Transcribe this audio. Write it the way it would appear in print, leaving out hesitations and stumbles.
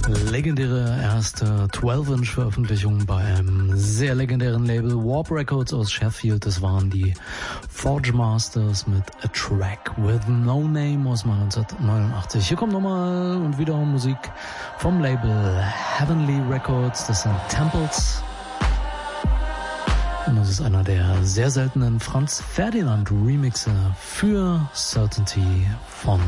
Legendäre erste 12-Inch-Veröffentlichung bei einem sehr legendären Label Warp Records aus Sheffield. Das waren die Forge Masters mit A Track with No Name aus 1989. Hier kommt nochmal und wieder Musik vom Label Heavenly Records. Das sind Temples. Und das ist einer der sehr seltenen Franz Ferdinand Remixe für Certainty von